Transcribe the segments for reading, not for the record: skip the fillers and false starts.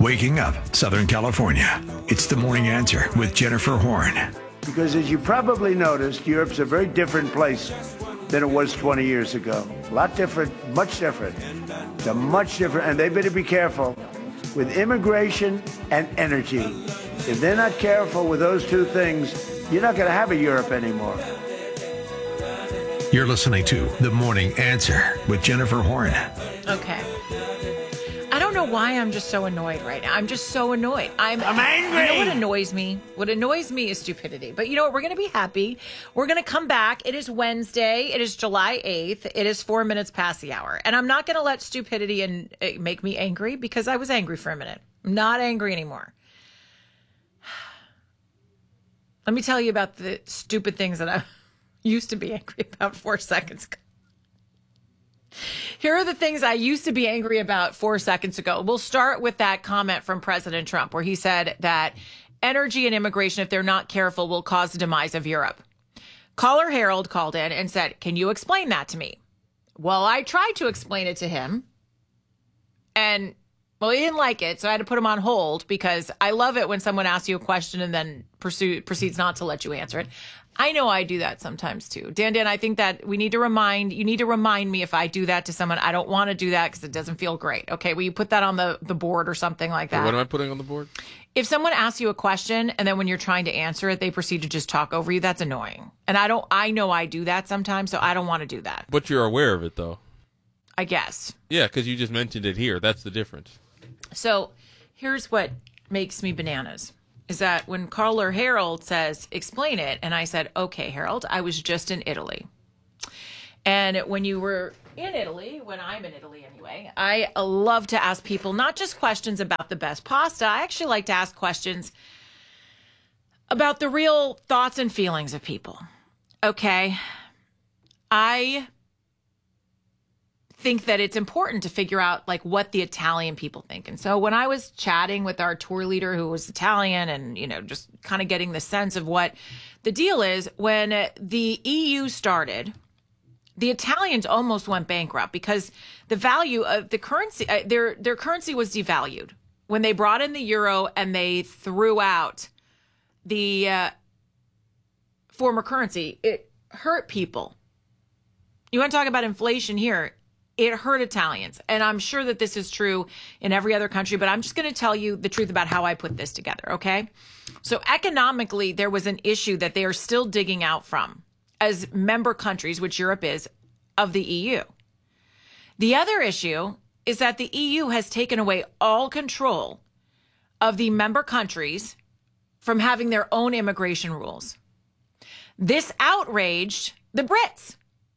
Waking up Southern California. It's the Morning Answer with Jennifer Horn. Because as you probably noticed, Europe's a very different place than it was 20 years ago. A lot different, much different. It's a much different, and they better be careful with immigration and energy. If they're not careful with those two things, you're not going to have a Europe anymore. You're listening to The Morning Answer with Jennifer Horn. Okay. I don't know why I'm just so annoyed right now. I'm just so annoyed. I'm angry. You know what annoys me? What annoys me is stupidity. But you know what? We're going to be happy. We're going to come back. It is Wednesday. It is July 8th. It is 4 minutes past the hour. And I'm not going to let stupidity make me angry because I was angry for a minute. I'm not angry anymore. Let me tell you about the stupid things that I used to be angry about 4 seconds ago. Here are the things I used to be angry about 4 seconds ago. We'll start with that comment from President Trump where he said that energy and immigration, if they're not careful, will cause the demise of Europe. Caller Harold called in and said, can you explain that to me? Well, I tried to explain it to him. And, well, he didn't like it, so I had to put him on hold because I love it when someone asks you a question and then proceeds not to let you answer it. I know I do that sometimes too. Dan, I think that you need to remind me if I do that to someone. I don't want to do that because it doesn't feel great. Okay, will you put that on the board or something like that? What am I putting on the board? If someone asks you a question and then when you're trying to answer it, they proceed to just talk over you, that's annoying. And I know I do that sometimes, so I don't want to do that. But you're aware of it though. I guess. Yeah, because you just mentioned it here. That's the difference. So here's what makes me bananas. Is that when caller Harold says, explain it, and I said, okay, Harold, I was just in Italy. And when you were in Italy, when I'm in Italy anyway, I love to ask people not just questions about the best pasta. I actually like to ask questions about the real thoughts and feelings of people. Okay? I think that it's important to figure out like what the Italian people think. And so when I was chatting with our tour leader who was Italian and, you know, just kind of getting the sense of what the deal is, when the EU started, the Italians almost went bankrupt because the value of the currency, their currency was devalued. When they brought in the euro and they threw out the former currency, it hurt people. You want to talk about inflation here? It hurt Italians. And I'm sure that this is true in every other country, but I'm just going to tell you the truth about how I put this together, okay? So economically, there was an issue that they are still digging out from as member countries, which Europe is, of the EU. The other issue is that the EU has taken away all control of the member countries from having their own immigration rules. This outraged the Brits.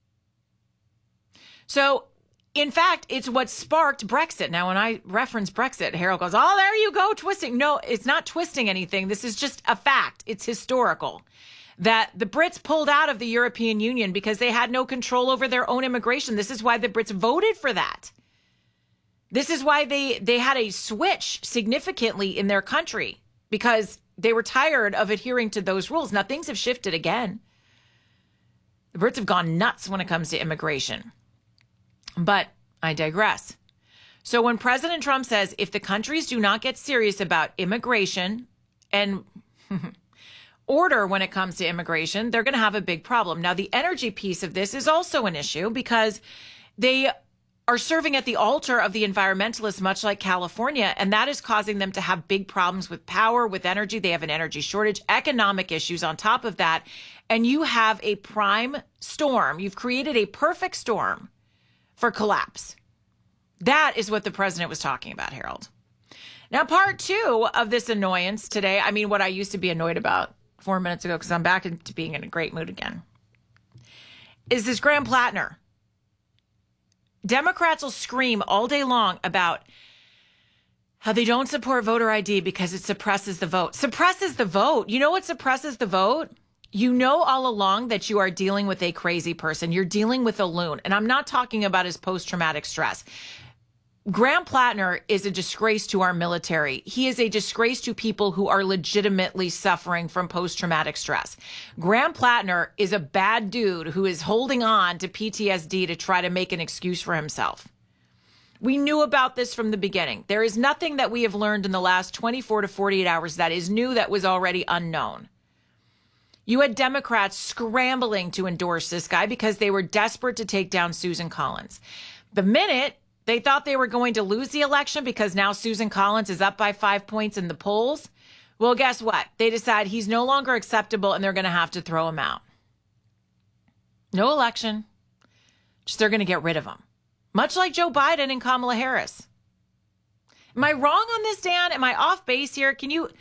So, in fact, it's what sparked Brexit. Now, when I reference Brexit, Harold goes, oh, there you go, twisting. No, it's not twisting anything. This is just a fact. It's historical that the Brits pulled out of the European Union because they had no control over their own immigration. This is why the Brits voted for that. This is why they had a switch significantly in their country because they were tired of adhering to those rules. Now, things have shifted again. The Brits have gone nuts when it comes to immigration. But I digress. So when President Trump says if the countries do not get serious about immigration and order when it comes to immigration, they're going to have a big problem. Now, the energy piece of this is also an issue because they are serving at the altar of the environmentalists, much like California, and that is causing them to have big problems with power, with energy. They have an energy shortage, economic issues on top of that, and you have a prime storm. You've created a perfect storm for collapse. That is what the president was talking about, Harold. Now, part two of this annoyance today, I mean, what I used to be annoyed about 4 minutes ago, because I'm back into being in a great mood again, is this Graham Plattner. Democrats will scream all day long about how they don't support voter ID because it suppresses the vote. Suppresses the vote? You know what suppresses the vote? You know all along that you are dealing with a crazy person. You're dealing with a loon. And I'm not talking about his post-traumatic stress. Graham Plattner is a disgrace to our military. He is a disgrace to people who are legitimately suffering from post-traumatic stress. Graham Plattner is a bad dude who is holding on to PTSD to try to make an excuse for himself. We knew about this from the beginning. There is nothing that we have learned in the last 24 to 48 hours that is new that was already unknown. You had Democrats scrambling to endorse this guy because they were desperate to take down Susan Collins. The minute they thought they were going to lose the election because now Susan Collins is up by 5 points in the polls, well, guess what? They decide he's no longer acceptable and they're going to have to throw him out. No election. Just they're going to get rid of him. Much like Joe Biden and Kamala Harris. Am I wrong on this, Dan? Am I off base here?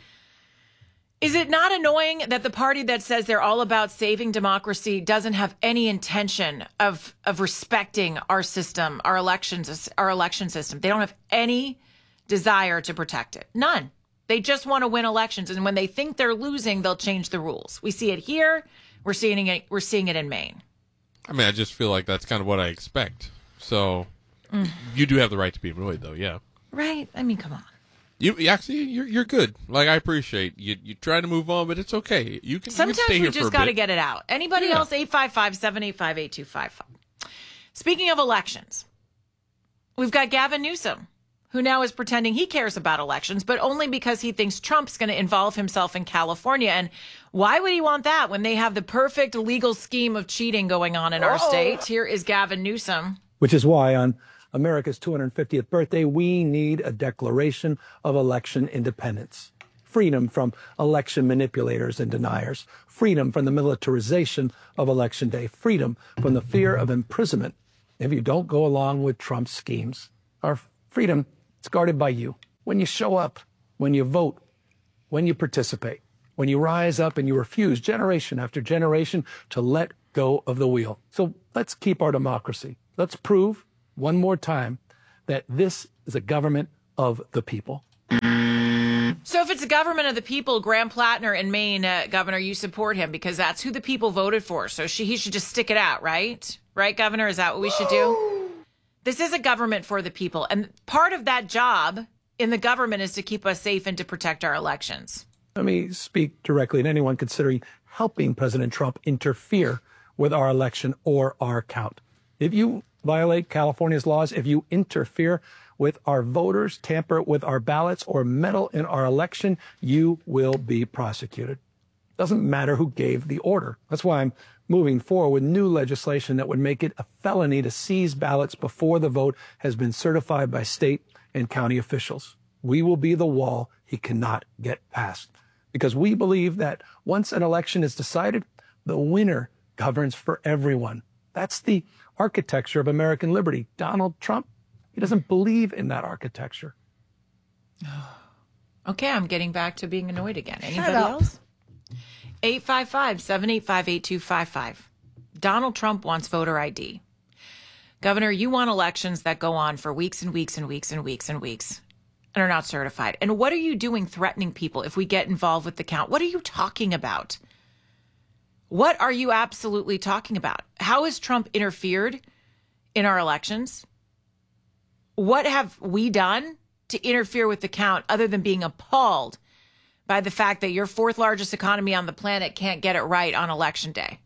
Is it not annoying that the party that says they're all about saving democracy doesn't have any intention of respecting our system, our election system? They don't have any desire to protect it. None. They just want to win elections. And when they think they're losing, they'll change the rules. We see it here. We're seeing it in Maine. I mean, I just feel like that's kind of what I expect. So you do have the right to be annoyed, though, yeah. Right? I mean, come on. You're good. Like, I appreciate you try to move on, but it's okay. Sometimes stay here we just got to get it out. Anybody else? 855-785-8255. Speaking of elections, we've got Gavin Newsom, who now is pretending he cares about elections, but only because he thinks Trump's going to involve himself in California. And why would he want that when they have the perfect legal scheme of cheating going on in our state? Here is Gavin Newsom. Which is why on America's 250th birthday, we need a declaration of election independence. Freedom from election manipulators and deniers. Freedom from the militarization of Election Day. Freedom from the fear of imprisonment if you don't go along with Trump's schemes. Our freedom is guarded by you. When you show up, when you vote, when you participate, when you rise up and you refuse generation after generation to let go of the wheel. So let's keep our democracy. Let's prove one more time that this is a government of the people. So if it's a government of the people, Graham Plattner in Maine, Governor, you support him because that's who the people voted for. So he should just stick it out, right? Right, Governor? Is that what we should do? This is a government for the people. And part of that job in the government is to keep us safe and to protect our elections. Let me speak directly to anyone considering helping President Trump interfere with our election or our count. If you violate California's laws, if you interfere with our voters, tamper with our ballots, or meddle in our election, you will be prosecuted. Doesn't matter who gave the order. That's why I'm moving forward with new legislation that would make it a felony to seize ballots before the vote has been certified by state and county officials. We will be the wall he cannot get past. Because we believe that once an election is decided, the winner governs for everyone. That's the architecture of American liberty. Donald Trump, he doesn't believe in that architecture. Okay, I'm getting back to being annoyed again. Anybody else? 855-785-8255. Donald Trump wants voter ID. Governor, you want elections that go on for weeks and weeks and weeks and weeks and weeks and are not certified. And what are you doing threatening people if we get involved with the count? What are you talking about? What are you absolutely talking about? How has Trump interfered in our elections? What have we done to interfere with the count other than being appalled by the fact that your fourth largest economy on the planet can't get it right on election day?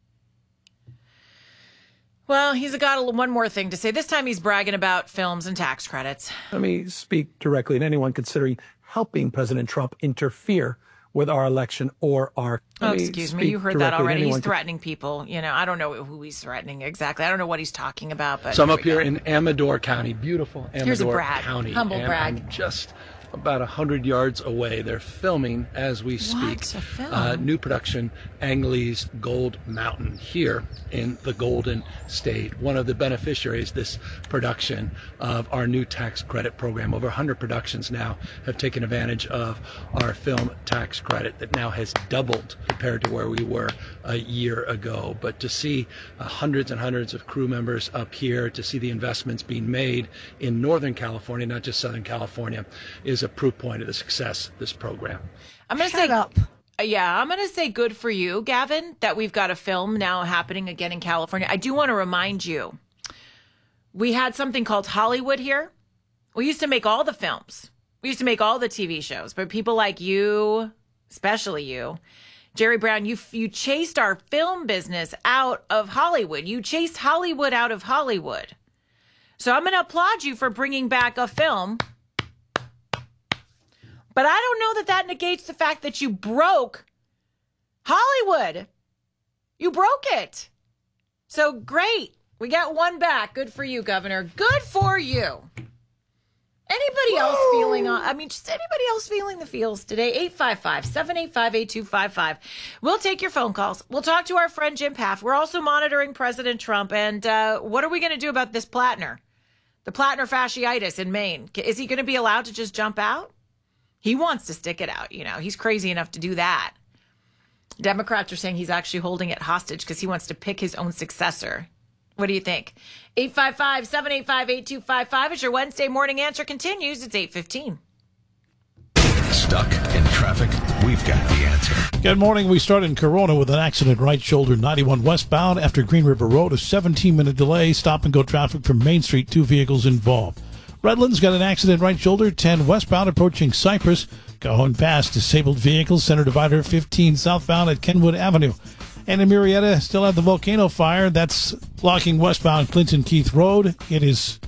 Well, he's got one more thing to say. This time he's bragging about films and tax credits. Let me speak directly to anyone considering helping President Trump interfere with our election or our... excuse me. You heard that already. He's threatening people. You know, I don't know who he's threatening exactly. I don't know what he's talking about. But so I'm up here in Amador County, beautiful Amador Here's a brag. County. Humble and brag. I'm just about 100 yards away. They're filming as we speak. What? A film? New production, Ang Lee's Gold Mountain here in the Golden State. One of the beneficiaries, this production of our new tax credit program. Over 100 productions now have taken advantage of our film tax credit that now has doubled compared to where we were a year ago. But to see hundreds and hundreds of crew members up here, to see the investments being made in Northern California, not just Southern California, is a proof point of the success of this program. I'm going to say, I'm going to say good for you, Gavin, that we've got a film now happening again in California. I do want to remind you, we had something called Hollywood here. We used to make all the films. We used to make all the TV shows. But people like you, especially you, Jerry Brown, you chased our film business out of Hollywood. You chased Hollywood out of Hollywood. So I'm going to applaud you for bringing back a film. But I don't know that that negates the fact that you broke Hollywood. You broke it. So great. We got one back. Good for you, Governor. Good for you. Anybody else feeling just anybody else feeling the feels today? 855-785-8255. We'll take your phone calls. We'll talk to our friend Jim Paff. We're also monitoring President Trump. And what are we going to do about this Plattner? The Plattner fasciitis in Maine. Is he going to be allowed to just jump out? He wants to stick it out. He's crazy enough to do that. Democrats are saying he's actually holding it hostage because he wants to pick his own successor. What do you think? 855-785-8255 as your Wednesday morning answer continues. It's 8:15. Stuck in traffic? We've got the answer. Good morning. We start in Corona with an accident right shoulder 91 westbound after Green River Road. A 17-minute delay. Stop and go traffic from Main Street. 2 vehicles involved. Redlands got an accident right shoulder 10 westbound approaching Cypress. Going past disabled vehicles. Center divider 15 southbound at Kenwood Avenue. And in Murrieta, still at the volcano fire. That's blocking westbound Clinton Keith Road. It is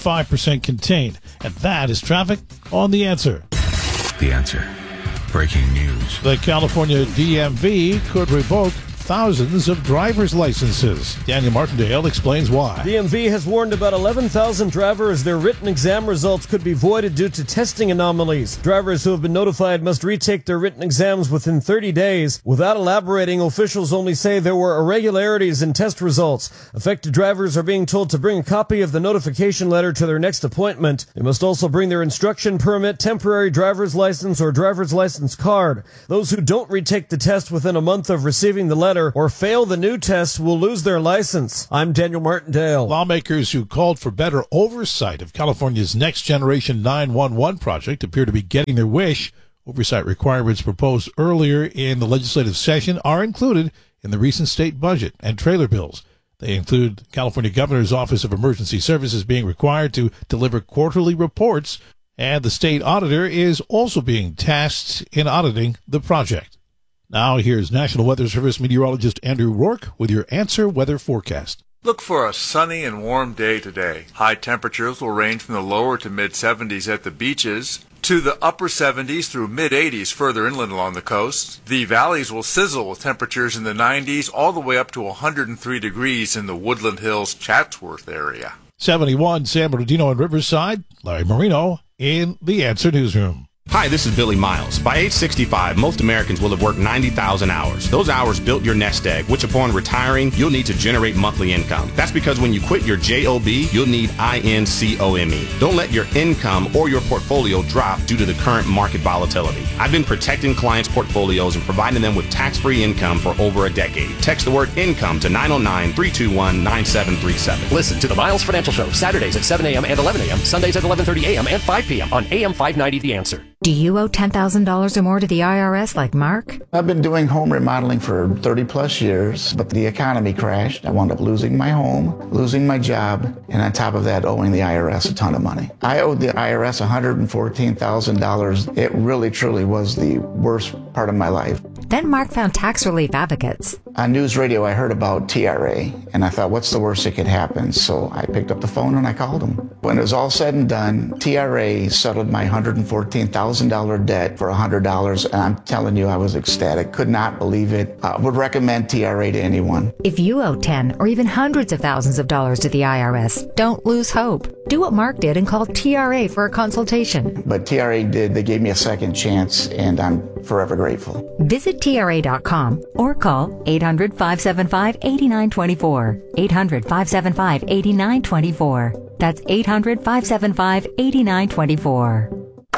25% contained. And that is traffic on The Answer. The Answer. Breaking news. The California DMV could revoke thousands of driver's licenses. Daniel Martindale explains why. DMV has warned about 11,000 drivers their written exam results could be voided due to testing anomalies. Drivers who have been notified must retake their written exams within 30 days. Without elaborating, officials only say there were irregularities in test results. Affected drivers are being told to bring a copy of the notification letter to their next appointment. They must also bring their instruction permit, temporary driver's license, or driver's license card. Those who don't retake the test within a month of receiving the letter or fail the new test will lose their license. I'm Daniel Martindale. Lawmakers who called for better oversight of California's Next Generation 911 project appear to be getting their wish. Oversight requirements proposed earlier in the legislative session are included in the recent state budget and trailer bills. They include California Governor's Office of Emergency Services being required to deliver quarterly reports, and the state auditor is also being tasked in auditing the project. Now, here's National Weather Service meteorologist Andrew Rourke with your Answer Weather Forecast. Look for a sunny and warm day today. High temperatures will range from the lower to mid-70s at the beaches to the upper 70s through mid-80s further inland along the coast. The valleys will sizzle with temperatures in the 90s all the way up to 103 degrees in the Woodland Hills, Chatsworth area. 71, San Bernardino and Riverside. Larry Marino in the Answer Newsroom. Hi, this is Billy Miles. By age 65, most Americans will have worked 90,000 hours. Those hours built your nest egg, which upon retiring, you'll need to generate monthly income. That's because when you quit your JOB, you'll need INCOME. Don't let your income or your portfolio drop due to the current market volatility. I've been protecting clients' portfolios and providing them with tax-free income for over a decade. Text the word income to 909-321-9737. Listen to the Miles Financial Show, Saturdays at 7 a.m. and 11 a.m., Sundays at 11:30 a.m. and 5 p.m. on AM 590 The Answer. Do you owe $10,000 or more to the IRS like Mark? I've been doing home remodeling for 30 plus years, but the economy crashed. I wound up losing my home, losing my job, and on top of that, owing the IRS a ton of money. I owed the IRS $114,000. It really, truly was the worst part of my life. Then Mark found Tax Relief Advocates. On news radio, I heard about TRA, and I thought, what's the worst that could happen? So I picked up the phone and I called them. When it was all said and done, TRA settled my $114,000 debt for $100, and I'm telling you, I was ecstatic. Could not believe it. Would recommend TRA to anyone. If you owe 10 or even hundreds of thousands of dollars to the IRS, don't lose hope. Do what Mark did and call TRA for a consultation. But TRA did. They gave me a second chance, and I'm forever grateful. Visit TRA.com or call 800-575-8924. 800-575-8924. That's 800-575-8924.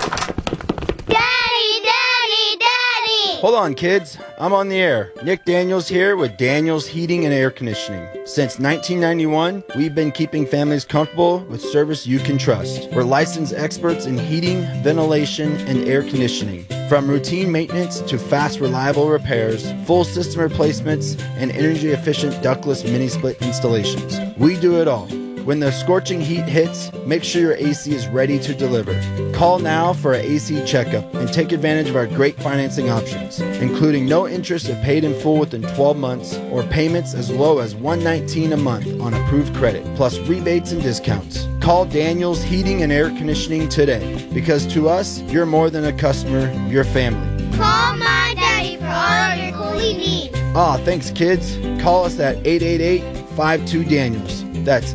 Hold on, kids. I'm on the air. Nick Daniels here with Daniels Heating and Air Conditioning. Since 1991, we've been keeping families comfortable with service you can trust. We're licensed experts in heating, ventilation, and air conditioning. From routine maintenance to fast, reliable repairs, full system replacements, and energy-efficient ductless mini-split installations. We do it all. When the scorching heat hits, make sure your AC is ready to deliver. Call now for an AC checkup and take advantage of our great financing options, including no interest if paid in full within 12 months or payments as low as $119 a month on approved credit, plus rebates and discounts. Call Daniels Heating and Air Conditioning today, because to us, you're more than a customer, you're family. Call my daddy for all your cooling needs. Thanks, kids. Call us at 888-52-DANIELS. That's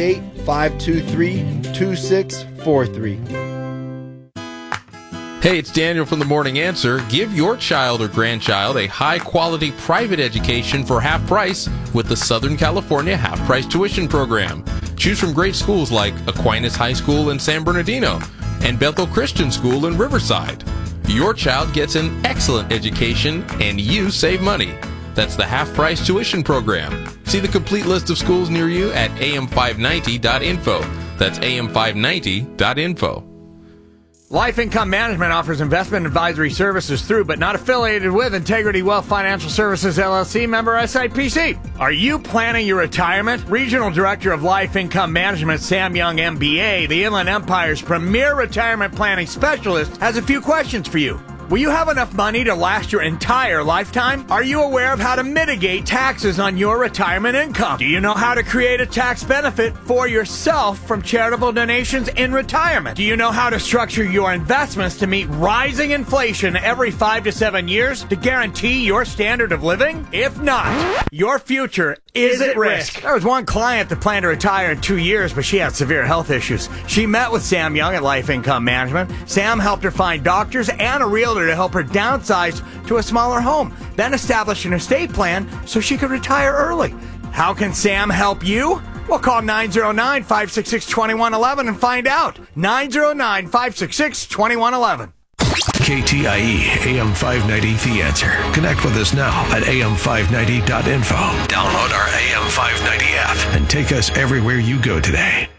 888-523-2643. Hey, it's Daniel from The Morning Answer. Give your child or grandchild a high-quality private education for half price with the Southern California half-price tuition program. Choose from great schools like Aquinas High School in San Bernardino and Bethel Christian School in Riverside. Your child gets an excellent education and you save money. That's the half-price tuition program. See the complete list of schools near you at am590.info. That's am590.info. Life Income Management offers investment advisory services through, but not affiliated with, Integrity Wealth Financial Services, LLC, member SIPC. Are you planning your retirement? Regional Director of Life Income Management, Sam Young, MBA, the Inland Empire's premier retirement planning specialist, has a few questions for you. Will you have enough money to last your entire lifetime? Are you aware of how to mitigate taxes on your retirement income? Do you know how to create a tax benefit for yourself from charitable donations in retirement? Do you know how to structure your investments to meet rising inflation every 5 to 7 years to guarantee your standard of living? If not, your future is at risk. There was one client that planned to retire in 2 years, but she had severe health issues. She met with Sam Young at Life Income Management. Sam helped her find doctors and a realtor to help her downsize to a smaller home, then establish an estate plan so she could retire early. How can Sam help you? Well, call 909-566-2111 and find out. 909-566-2111. KTIE AM 590 The Answer. Connect with us now at am590.info. Download our AM 590 app and take us everywhere you go today.